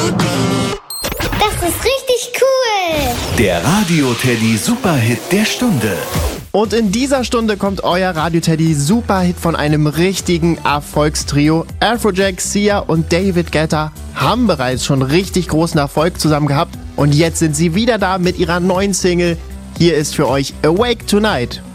Das ist richtig cool. Der Radio-Teddy Superhit der Stunde. Und in dieser Stunde kommt euer Radio-Teddy Superhit von einem richtigen Erfolgstrio. Afrojack, Sia und David Guetta haben bereits schon richtig großen Erfolg zusammen gehabt. Und jetzt sind sie wieder da mit ihrer neuen Single. Hier ist für euch Awake Tonight.